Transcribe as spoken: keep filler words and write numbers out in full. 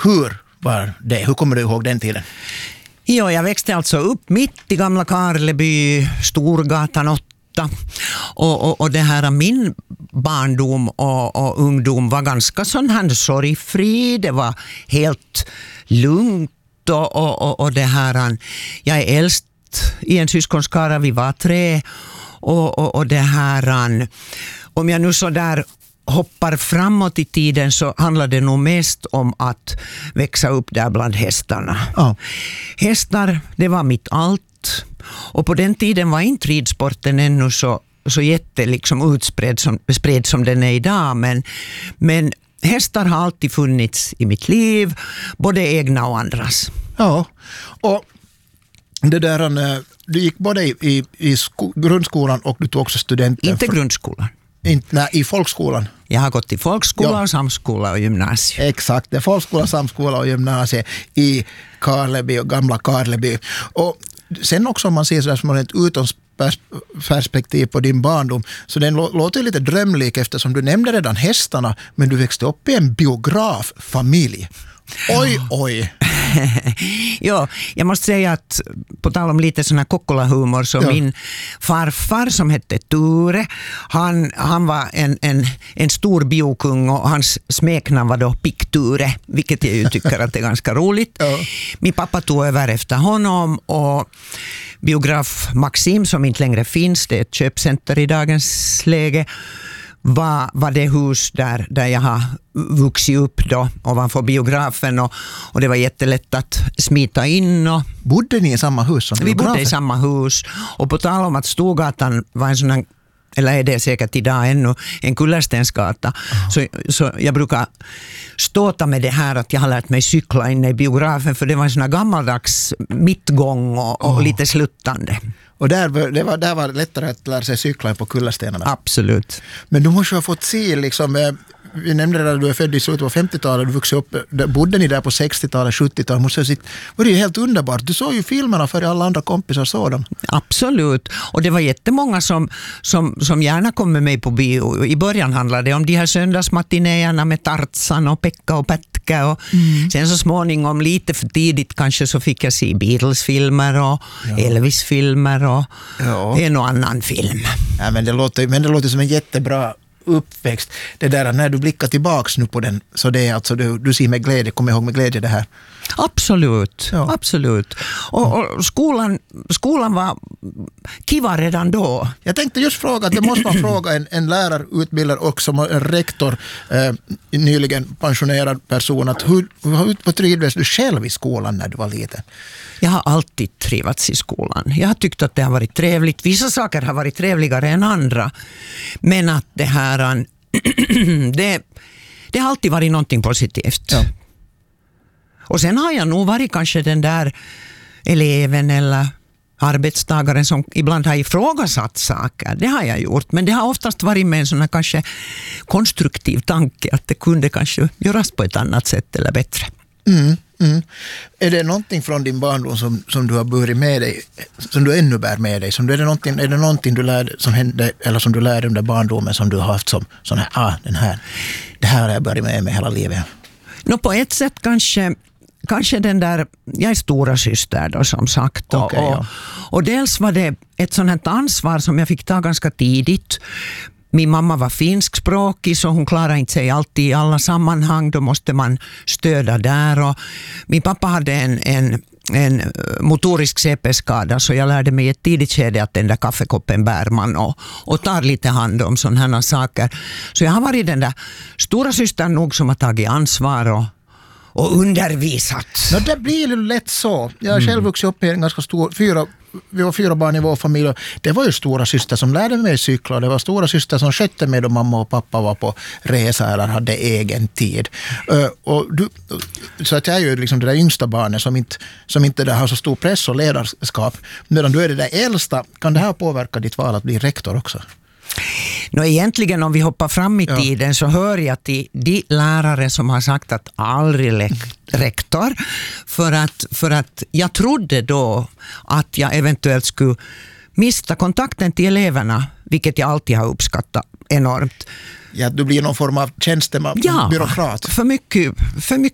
Hur var det? Hur kommer du ihåg den tiden? Jo, jag växte alltså upp mitt i gamla Karleby, Storgatan åtta. Och, och, och det här min barndom och, och ungdom var ganska sån här sorgfri. Det var helt lugnt och, och, och, och det här, jag är äldst i en syskonskara, vi var tre. Och, och, och det här, om jag nu så där hoppar framåt i tiden så handlar det nog mest om att växa upp där bland hästarna. Ja. Hästar, det var mitt allt. Och på den tiden var inte ridsporten ännu så, så jätte liksom utspridd som, spridd som den är idag. Men, men hästar har alltid funnits i mitt liv, både egna och andras. Ja, och det där, du gick både i, i, i sko- grundskolan och du tog också studenten. Inte grundskolan. Inte, nej, i folkskolan. Jag har gått i folkskola Ja. och samskola och gymnasium. Exakt, det är folkskola, samskola och gymnasium i Karleby och gamla Karleby. Och sen också om man ser sådär som ett utomperspektiv på din barndom, så den låter lite drömlik eftersom du nämnde redan hästarna, men du växte upp i en biograffamilj. Oj, oj. Ja, jag måste säga att på tal om lite sån här kokkola-humor så Ja. min farfar som hette Ture, han, han var en, en, en stor biokung och hans smeknamn var då Pick-Ture, vilket jag ju tycker att det är ganska roligt. Ja. Min pappa tog över efter honom och biograf Maxim som inte längre finns, det är ett köpcenter i dagens läge, var, var det hus där, där jag har vuxit upp då ovanför biografen och, och det var jättelätt att smita in. Och Bodde ni i samma hus som vi biografen? bodde i samma hus och på tal om att Storgatan var en sån här, eller är det säkert idag ännu, en kullerstensgata. Oh. Så, så jag brukar ståta med det här att jag har lärt mig cykla inne i biografen för det var en sån här gammaldags mittgång och, och Oh. lite sluttande. Och där, det var, där var det lättare att lära sig cykla än på kullerstenarna. Absolut. Men du måste ju ha fått se, liksom, eh, vi nämnde det att du är född i slutet på femtiotalet, du vuxit upp, där, bodde ni där på sextiotalet, sjuttiotalet, måste ha sett, var det ju helt underbart. Du såg ju filmerna för alla andra kompisar såg dem. Absolut. Och det var jättemånga som, som, som gärna kom med mig på bio. I början handlade det om de här söndagsmatinéerna med Tarzan och Pekka och Pätkä. Och mm. Sen så småningom, lite för tidigt kanske, så fick jag se Beatles-filmer och ja. Elvis-filmer och ja. en och annan film. Ja, men, det låter, men det låter som en jättebra uppväxt. Det där när du blickar tillbaks nu på den, så det är alltså du, du ser med glädje, kommer ihåg med glädje det här. Absolut, ja. absolut. Och, och skolan, skolan var kiva redan då. Jag tänkte just fråga, att det måste man fråga en, en lärarutbildare och som en rektor, eh, nyligen pensionerad person, att hur, hur trivdes du själv i skolan när du var liten? Jag har alltid trivats i skolan. Jag har tyckt att det har varit trevligt. Vissa saker har varit trevligare än andra. Men att det här, det, det har alltid varit någonting positivt. Ja. Och sen har jag nog varit kanske den där eleven eller arbetstagaren som ibland har ifrågasatt saker. Det har jag gjort. Men det har oftast varit med en sån här kanske konstruktiv tanke att det kunde kanske göras på ett annat sätt eller bättre. Mm, mm. Är det någonting från din barndom som, som du har burit med dig, som du ännu bär med dig? Som, är, det någonting, är det någonting du lärde, som hände, eller som du lärde under barndomen som du har haft som sån här, ah, den här, det här har jag burit med mig hela livet? No, på ett sätt kanske, kanske den där, jag är stora syster då som sagt. Och, okay, ja. och, och dels var det ett sånt här ansvar som jag fick ta ganska tidigt. Min mamma var finskspråkig så hon klarade inte sig alltid i alla sammanhang. Då måste man stödja där. Och min pappa hade en, en, en motorisk C P-skada så jag lärde mig i ett tidigt skede att den där kaffekoppen bär man och, och tar lite hand om sådana här saker. Så jag har varit den där stora systern nog som har tagit ansvar och, och undervisat. No, det blir ju lätt så. Jag har själv mm. vuxit upp i en ganska stor, fyra vi var fyra barn i vår familj och det var ju stora syster som lärde mig cykla. Det var stora syster som skötte mig då mamma och pappa var på resa eller hade egen tid. Uh, och du, så att jag är ju liksom det där yngsta barnet som inte, som inte där har så stor press och ledarskap. Medan du är det där äldsta, kan det här påverka ditt val att bli rektor också? No, egentligen om vi hoppar fram i ja. tiden så hör jag till de lärare som har sagt att aldrig le- rektor för att, för att jag trodde då att jag eventuellt skulle mista kontakten till eleverna, vilket jag alltid har uppskattat enormt. Ja, du blir någon form av tjänsteman, ja, byråkrat. För mycket, för mycket